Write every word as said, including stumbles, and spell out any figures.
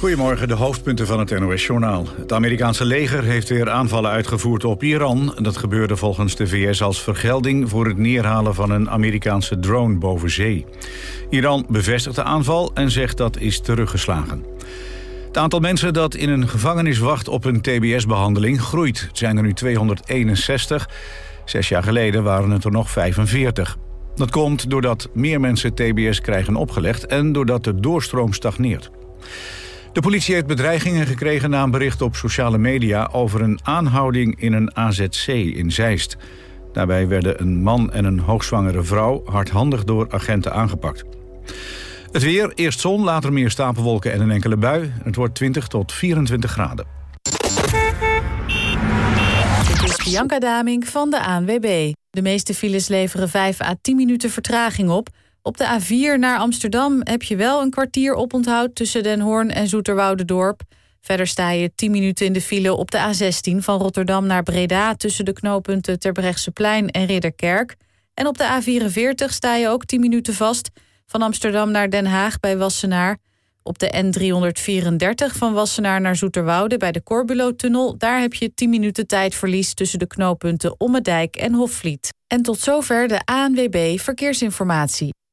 Goedemorgen, de hoofdpunten van het N O S-journaal. Het Amerikaanse leger heeft weer aanvallen uitgevoerd op Iran. Dat gebeurde volgens de V S als vergelding voor het neerhalen van een Amerikaanse drone boven zee. Iran bevestigt de aanval en zegt dat is teruggeslagen. Het aantal mensen dat in een gevangenis wacht op een T B S-behandeling groeit. Het zijn er nu tweehonderdeenenzestig. Zes jaar geleden waren het er nog vijfenveertig. Dat komt doordat meer mensen T B S krijgen opgelegd en doordat de doorstroom stagneert. De politie heeft bedreigingen gekregen na een bericht op sociale media over een aanhouding in een A Z C in Zeist. Daarbij werden een man en een hoogzwangere vrouw hardhandig door agenten aangepakt. Het weer, eerst zon, later meer stapelwolken en een enkele bui. Het wordt twintig tot vierentwintig graden. Dit is Bianca Damink van de A N W B. De meeste files leveren vijf à tien minuten vertraging op. Op de A vier naar Amsterdam heb je wel een kwartier oponthoud tussen Den Hoorn en Zoeterwoudendorp. Verder sta je tien minuten in de file op de A zestien van Rotterdam naar Breda tussen de knooppunten Terbrechtseplein en Ridderkerk. En op de A vierenveertig sta je ook tien minuten vast van Amsterdam naar Den Haag bij Wassenaar. Op de N driehonderdvierendertig van Wassenaar naar Zoeterwoude bij de Corbulo-tunnel, daar heb je tien minuten tijdverlies tussen de knooppunten Ommedijk en Hofvliet. En tot zover de A N W B Verkeersinformatie.